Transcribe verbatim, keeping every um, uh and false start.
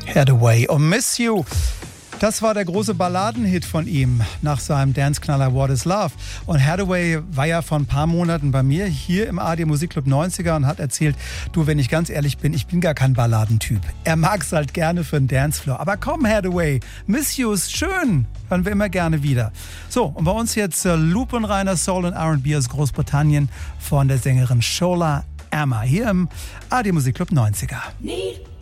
Hathaway und Miss You. Das war der große Balladenhit von ihm nach seinem Dance-Knaller What is Love. Und Hathaway war ja vor ein paar Monaten bei mir hier im A R D Musikclub neunziger und hat erzählt, du, wenn ich ganz ehrlich bin, ich bin gar kein Balladentyp. Er mag es halt gerne für den Dancefloor. Aber komm, Hathaway, Miss You ist schön. Hören wir immer gerne wieder. So, und bei uns jetzt äh, lupenreiner Soul und R and B aus Großbritannien von der Sängerin Shola Ama hier im A R D Musikclub neunziger. Need